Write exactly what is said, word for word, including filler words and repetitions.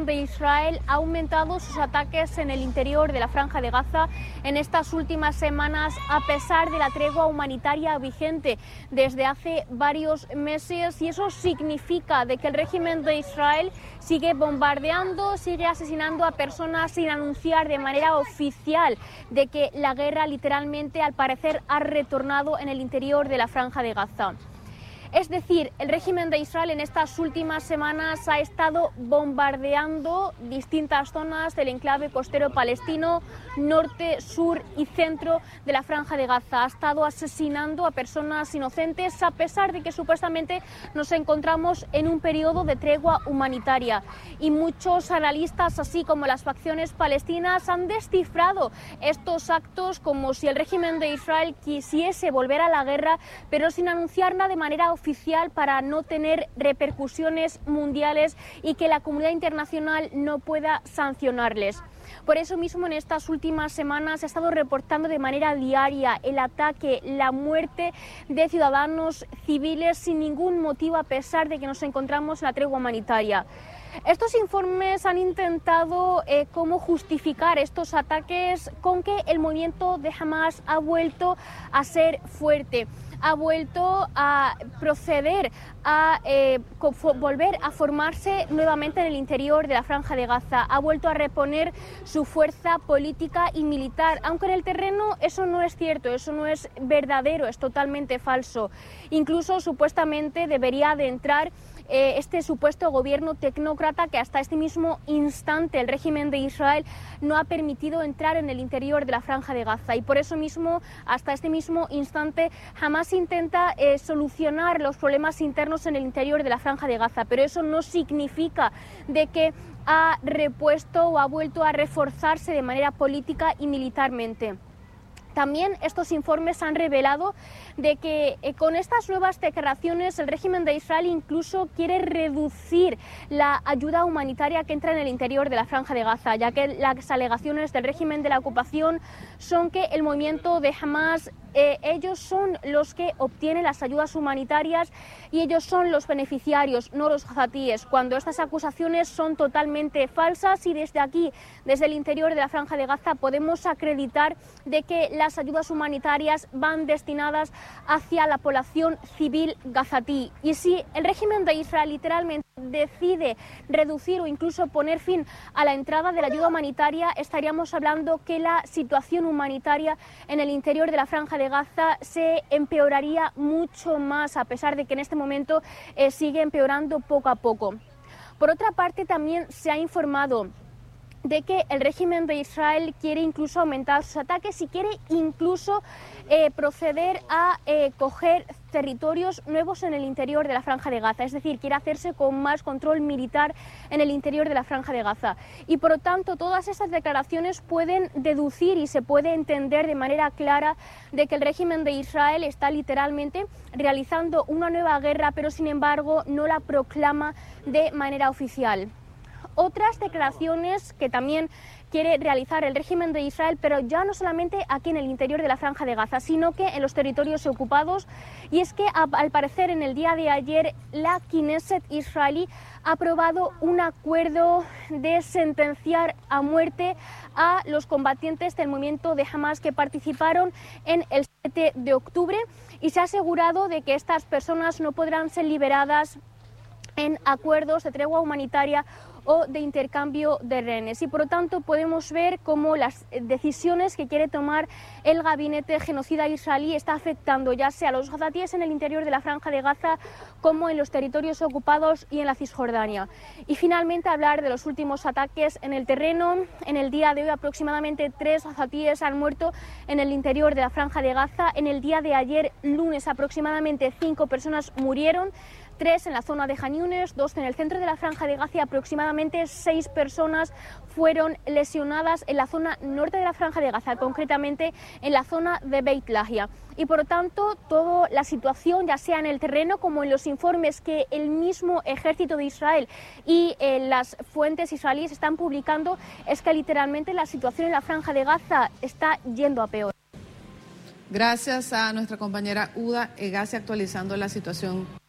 régimen de Israel ha aumentado sus ataques en el interior de la Franja de Gaza en estas últimas semanas, a pesar de la tregua humanitaria vigente desde hace varios meses, y eso significa de que el régimen de Israel sigue bombardeando, sigue asesinando a personas sin anunciar de manera oficial de que la guerra literalmente, al parecer, ha retornado en el interior de la Franja de Gaza. Es decir, el régimen de Israel en estas últimas semanas ha estado bombardeando distintas zonas del enclave costero palestino, norte, sur y centro de la Franja de Gaza. Ha estado asesinando a personas inocentes, a pesar de que supuestamente nos encontramos en un periodo de tregua humanitaria. Y muchos analistas, así como las facciones palestinas, han descifrado estos actos como si el régimen de Israel quisiese volver a la guerra, pero sin anunciarla de manera oficial oficial para no tener repercusiones mundiales y que la comunidad internacional no pueda sancionarles. Por eso mismo, en estas últimas semanas se ha estado reportando de manera diaria el ataque, la muerte de ciudadanos civiles sin ningún motivo, a pesar de que nos encontramos en la tregua humanitaria. Estos informes han intentado eh, cómo justificar estos ataques con que el movimiento de Hamas ha vuelto a ser fuerte, ha vuelto a proceder a eh, volver a formarse nuevamente en el interior de la Franja de Gaza, ha vuelto a reponer su fuerza política y militar, aunque en el terreno eso no es cierto, eso no es verdadero, es totalmente falso. Incluso supuestamente debería de entrar Eh, este supuesto gobierno tecnócrata que hasta este mismo instante el régimen de Israel no ha permitido entrar en el interior de la Franja de Gaza, y por eso mismo hasta este mismo instante Hamas intenta eh, solucionar los problemas internos en el interior de la Franja de Gaza, pero eso no significa de que ha repuesto o ha vuelto a reforzarse de manera política y militarmente. También estos informes han revelado de que eh, con estas nuevas declaraciones el régimen de Israel incluso quiere reducir la ayuda humanitaria que entra en el interior de la Franja de Gaza, ya que las alegaciones del régimen de la ocupación son que el movimiento de Hamas, eh, ellos son los que obtienen las ayudas humanitarias y ellos son los beneficiarios, no los gazatíes, cuando estas acusaciones son totalmente falsas, y desde aquí, desde el interior de la Franja de Gaza, podemos acreditar de que la Las ayudas humanitarias van destinadas hacia la población civil gazatí. Y si el régimen de Israel literalmente decide reducir o incluso poner fin a la entrada de la ayuda humanitaria, estaríamos hablando que la situación humanitaria en el interior de la Franja de Gaza se empeoraría mucho más, a pesar de que en este momento eh, sigue empeorando poco a poco. Por otra parte, también se ha informado de que el régimen de Israel quiere incluso aumentar sus ataques y quiere incluso eh, proceder a eh, coger territorios nuevos en el interior de la Franja de Gaza, es decir, quiere hacerse con más control militar en el interior de la Franja de Gaza. Y por lo tanto, todas estas declaraciones pueden deducir y se puede entender de manera clara de que el régimen de Israel está literalmente realizando una nueva guerra, pero sin embargo no la proclama de manera oficial. Otras declaraciones que también quiere realizar el régimen de Israel, pero ya no solamente aquí en el interior de la Franja de Gaza, sino que en los territorios ocupados, y es que al parecer en el día de ayer la Knesset israelí ha aprobado un acuerdo de sentenciar a muerte a los combatientes del movimiento de Hamas que participaron en el siete de octubre, y se ha asegurado de que estas personas no podrán ser liberadas en acuerdos de tregua humanitaria o de intercambio de rehenes. Y por lo tanto podemos ver cómo las decisiones que quiere tomar el gabinete genocida israelí está afectando ya sea a los gazatíes en el interior de la Franja de Gaza como en los territorios ocupados y en la Cisjordania. Y finalmente hablar de los últimos ataques en el terreno. En el día de hoy aproximadamente tres gazatíes han muerto en el interior de la Franja de Gaza. En el día de ayer, lunes, aproximadamente cinco personas murieron, tres en la zona de Khan Yunis, dos en el centro de la Franja de Gaza, y aproximadamente seis personas fueron lesionadas en la zona norte de la Franja de Gaza, concretamente en la zona de Beit Lahia. Y por lo tanto, toda la situación, ya sea en el terreno como en los informes que el mismo ejército de Israel y eh, las fuentes israelíes están publicando, es que literalmente la situación en la Franja de Gaza está yendo a peor. Gracias a nuestra compañera Uda Egasi actualizando la situación.